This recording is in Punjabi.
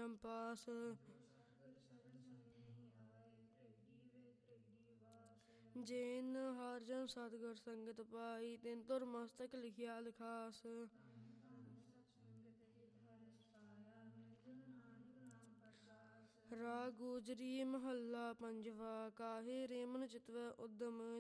ਨਿਯਮ ਪਾਸ। ਜਿਨ ਹਰਿ ਜਨ ਸਤਿਗੁਰ ਸੰਗਤ ਪਾਈ, ਤਿਨ ਤੁਰ ਮਸਤਕ ਲਿਖਿਆ ਲਿਖਾਸ। ਰਾਗ ਗੁਜਰੀ ਮਹੱਲਾ ਪੰਜਵਾ। ਕਾਹੇ ਰੇ ਮਨ ਚਿਤਵੈ ਉਦਮ,